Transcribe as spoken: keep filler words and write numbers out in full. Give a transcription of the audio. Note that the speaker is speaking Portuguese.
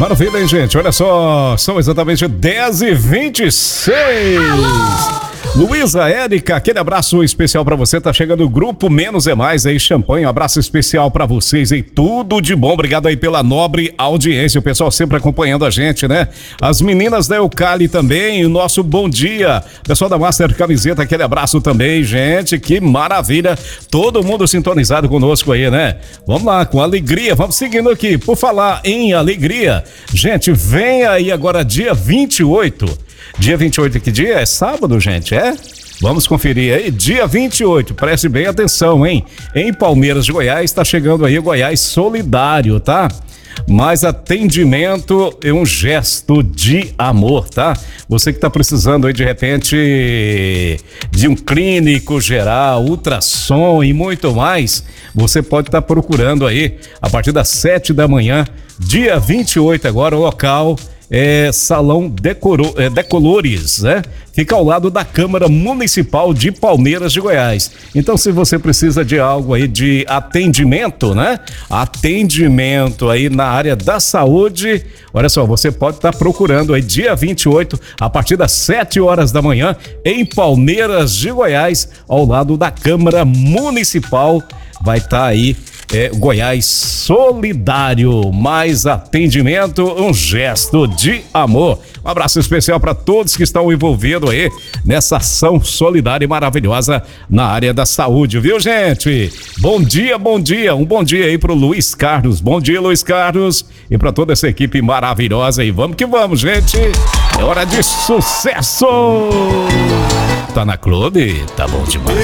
Maravilha, hein, gente? Olha só, são exatamente dez e vinte e seis. Alô! Luísa, Érica, aquele abraço especial pra você. Tá chegando o Grupo Menos é Mais aí, Champanhe. Um abraço especial pra vocês aí, tudo de bom. Obrigado aí pela nobre audiência. O pessoal sempre acompanhando a gente, né? As meninas da Eucali também, o nosso bom dia. Pessoal da Master Camiseta, aquele abraço também, gente. Que maravilha. Todo mundo sintonizado conosco aí, né? Vamos lá, com alegria. Vamos seguindo aqui. Por falar em alegria, gente, vem aí agora dia vinte e oito. Dia vinte e oito, que dia? É sábado, gente, é? Vamos conferir aí, dia vinte e oito, preste bem atenção, hein? Em Palmeiras de Goiás, tá chegando aí o Goiás Solidário, tá? Mais atendimento e um gesto de amor, tá? Você que tá precisando aí de repente de um clínico geral, ultrassom e muito mais, você pode estar procurando aí a partir das sete da manhã, dia vinte e oito agora, o local é Salão Decoro, é, Decolores, né? Fica ao lado da Câmara Municipal de Palmeiras de Goiás. Então, se você precisa de algo aí de atendimento, né? Atendimento aí na área da saúde, olha só, você pode estar procurando aí dia vinte e oito, a partir das sete horas da manhã, em Palmeiras de Goiás, ao lado da Câmara Municipal. Vai estar aí É, Goiás Solidário, mais atendimento, um gesto de amor. Um abraço especial para todos que estão envolvidos aí nessa ação solidária e maravilhosa na área da saúde, viu, gente? Bom dia, bom dia, um bom dia aí pro Luiz Carlos. Bom dia, Luiz Carlos, e para toda essa equipe maravilhosa. E vamos que vamos, gente. É hora de sucesso. Tá na clube? Tá bom demais.